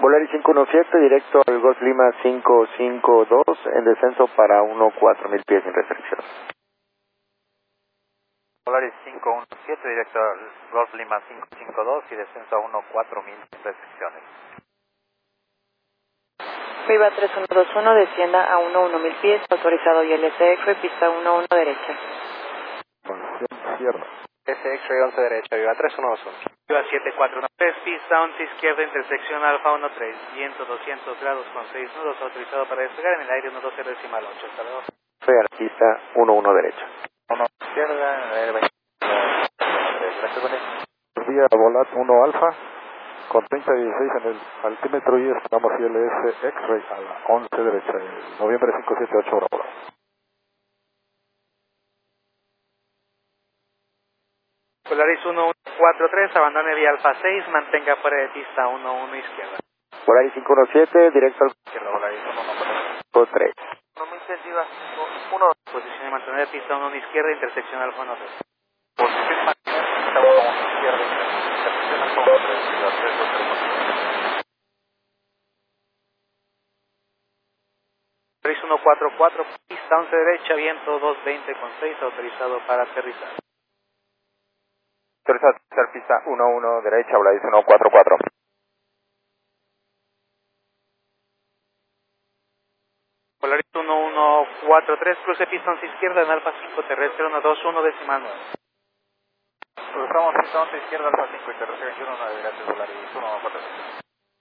Volaris 517, directo al Golf Lima 552, en descenso para 14000 pies sin restricciones. Volaris 517, directo al Golf Lima 552 y descenso a 14000 sin restricciones. Viva 3121, descienda a 11000 pies, autorizado ILS-X, pista 11 derecha. Posición izquierda. SX-ray 11 derecha, Viva 3121. Viva 7413, pista 11 izquierda, intersección Alfa 13, viento 200 grados con 6 nudos, autorizado para despegar en el aire 120.8. Hasta luego. Soy pista 11 derecha. 1 izquierda, en el aire 20. Gracias, Vale. Vía Volat 1 Alfa, con 3016 en el altímetro y estamos ILS X-Ray a la 11 derecha, noviembre 578 hora. Volaris 1143, abandone vía Alfa 6, mantenga fuera de pista 11 izquierda. Volaris 517, directo al Izquierda, Volaris 1143. 3. No intensiva 1, posición de mantener pista 11 izquierda, intersección Alfa 13. Posición de mantener pista 11 izquierda, intersección Alfa 13, Viva 323. Volaris 144, pista 11 derecha, viento 220 con 6, autorizado para aterrizar. Autorizado a aterrizar pista 11 derecha, Volaris 144. Volaris 1143, cruce pista 11 izquierda en Alfa 5 terrestre 121 decimal 9. Cruzamos pista 11 izquierda Alfa 5 y terrestre 21 9, gracias Volaris 143.